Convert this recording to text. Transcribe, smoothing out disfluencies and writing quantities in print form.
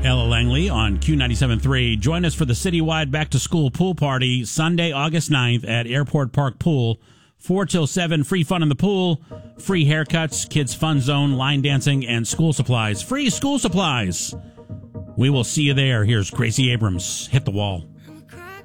Ella Langley on Q97.3. Join us for the citywide back-to-school pool party Sunday, August 9th at Airport Park Pool. 4 till 7, free fun in the pool, free haircuts, kids' fun zone, line dancing, and school supplies. Free school supplies. We will see you there. Here's Gracie Abrams. Hit the wall.